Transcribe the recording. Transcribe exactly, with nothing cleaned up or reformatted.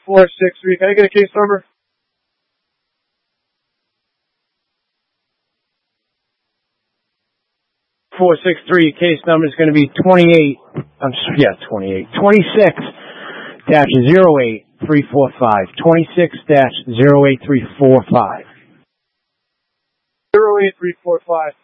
four six three. Can I get a case number? four six three, case number is going to be twenty-eight, I'm sorry, yeah, twenty-eight, twenty-six dash zero eight three four five, twenty-six dash zero eight three four five. zero eight three four five.